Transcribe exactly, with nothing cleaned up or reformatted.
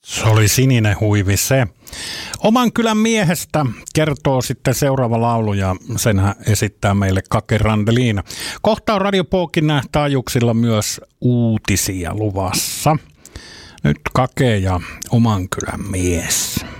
Se oli Sininen huivi se. Oman kylän miehestä kertoo sitten seuraava laulu ja senhän esittää meille Kake Randeliina. Kohta on Radio Pookin taajuuksilla myös uutisia luvassa. Nyt Kake ja Oman kylän mies.